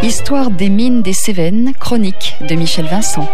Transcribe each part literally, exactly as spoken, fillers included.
Histoire des mines des Cévennes, chronique de Michel Vincent.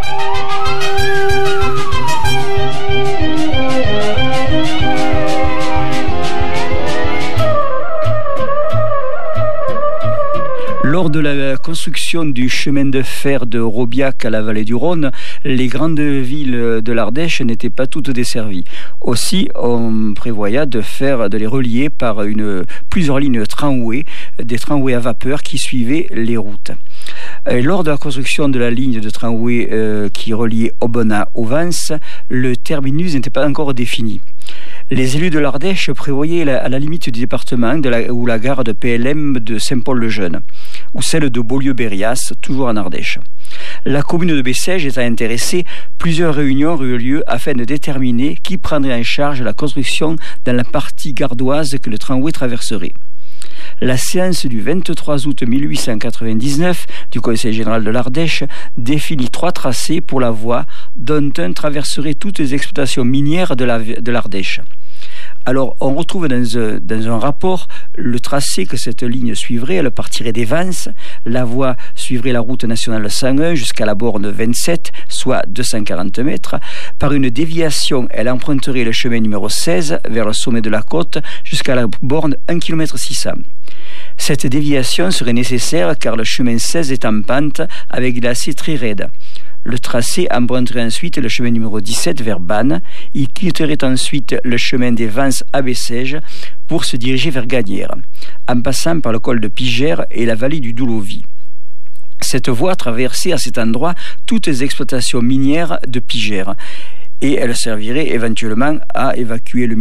Lors de la construction du chemin de fer de Robiac à la vallée du Rhône, les grandes villes de l'Ardèche n'étaient pas toutes desservies. Aussi, on prévoyait de faire, de les relier par une, plusieurs lignes de tramway, des tramways à vapeur qui suivaient les routes. Et lors de la construction de la ligne de tramway euh, qui reliait Aubenas au Vence, le terminus n'était pas encore défini. Les élus de l'Ardèche prévoyaient la, à la limite du département de la, ou la gare de P L M de Saint-Paul-le-Jeune, ou celle de Beaulieu-Berrias, toujours en Ardèche. La commune de Bessèges étant intéressée, plusieurs réunions eurent lieu afin de déterminer qui prendrait en charge la construction dans la partie gardoise que le tramway traverserait. La séance du vingt-trois août mille huit cent quatre-vingt-dix-neuf du Conseil général de l'Ardèche définit trois tracés pour la voie, dont un traverserait toutes les exploitations minières de, la, de l'Ardèche. Alors, on retrouve dans un, dans un rapport le tracé que cette ligne suivrait. Elle partirait des Vances. La voie suivrait la route nationale cent un jusqu'à la borne vingt-sept, soit deux cent quarante mètres. Par une déviation, elle emprunterait le chemin numéro seize vers le sommet de la côte jusqu'à la borne un virgule six cents kilomètres. Cette déviation serait nécessaire car le chemin seize est en pente avec des lacets très raides. Le tracé emprunterait ensuite le chemin numéro dix-sept vers Bannes. Il quitterait ensuite le chemin des Vances à Bessèges pour se diriger vers Gagnières, en passant par le col de Pigère et la vallée du Doulovie. Cette voie traversait à cet endroit toutes les exploitations minières de Pigère et elle servirait éventuellement à évacuer le